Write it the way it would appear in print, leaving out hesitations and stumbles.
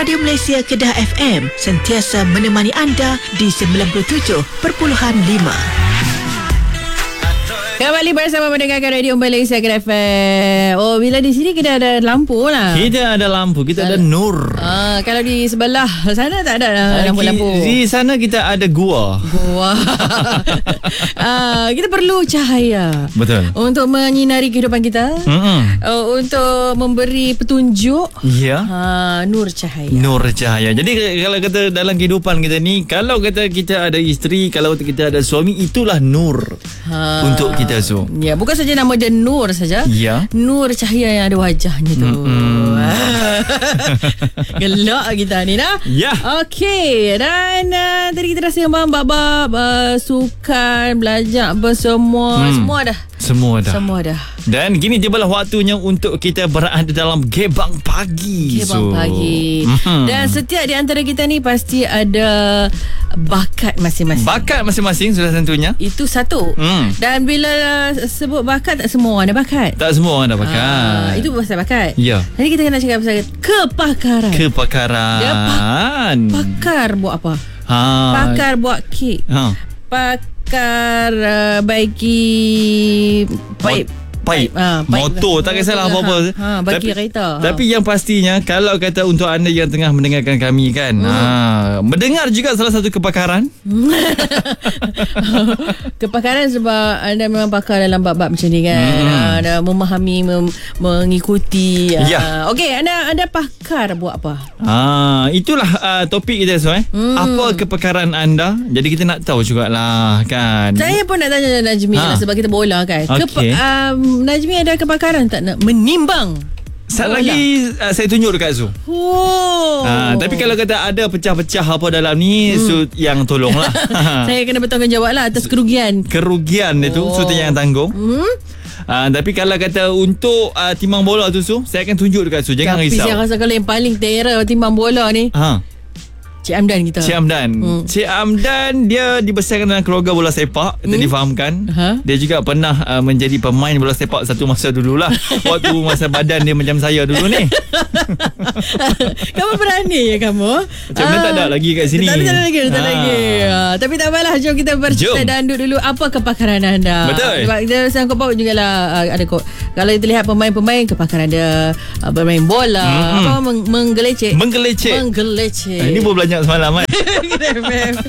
Radio Malaysia Kedah FM sentiasa menemani anda di 97.5. Kembali bersama mendengarkan Radio Malaysia Kedah FM. Oh, bila di sini kita ada lampu lah. Kita ada lampu, kita ada nur. Kalau di sebelah sana tak ada lampu-lampu. Di sana kita ada gua. Kita perlu cahaya. Betul. Untuk menyinari kehidupan kita. Untuk memberi petunjuk. Ya. Nur cahaya. Nur cahaya. Jadi kalau kata dalam kehidupan kita ni, kalau kata kita ada isteri, kalau kita ada suami, itulah nur untuk kita so. Ya, bukan saja nama dia Nur saja. Ya. Nur cahaya yang ada wajahnya tu. Gelak kita ni dah. Ya. Okey, dan tadi kita dah sembang bab sukan, belajar apa semua. Semua dah. Dan kini tibalah waktunya untuk kita berada dalam Gebang Pagi. Pagi. Dan setiap di antara kita ni pasti ada bakat masing-masing. Sudah tentunya. Itu satu. Dan bila sebut bakat, tak semua orang ada bakat. Tak semua orang ada bakat. Itu pasal bakat. Ya. Jadi kita kena cakap pasal kepakaran. Dia pakar buat apa? Pakar buat kek. Pakar baiki paip. Motor, tak kisahlah apa-apa. Bagi kereta. Tapi yang pastinya, kalau kata untuk anda yang tengah mendengarkan kami kan, mendengar juga salah satu kepakaran. Kepakaran sebab anda memang pakar dalam bab-bab macam ni kan. Anda memahami, mengikuti. Okey, anda pakar buat apa? Itulah topik kita Apa kepakaran anda? Jadi kita nak tahu jugalah kan. Saya pun nak tanya Najmi sebab kita bola kan. Okay. Najmi ada kepakaran tak nak menimbang? Sat lagi saya tunjuk dekat Zu. Tapi kalau kata ada pecah-pecah apa dalam ni, Su yang tolonglah. Saya kena bertanggungjawab lah atas kerugian itu Su yang tanggung. Tapi kalau kata untuk timbang bola tu Su, saya akan tunjuk dekat Su. Jangan risau. Tapi saya rasa kalau yang paling terror timbang bola ni Cik Amdan kita. Cik Amdan dia dibesarkan dalam keluarga bola sepak. Kita difahamkan. Dia juga pernah menjadi pemain bola sepak satu masa dululah. Waktu masa badan dia macam saya dulu ni. Kamu berani ya kamu? Macam mana tak ada lagi kat sini. Tak ada lagi. Tapi tak apalah, jom kita bercerita dandut dulu. Apa kepakaran anda? Betul. Sebab kita sangkut paut jugalah ada kalau kita lihat pemain-pemain, kepakaran dia bermain bola, menggelecek. Ini boleh belajar semalam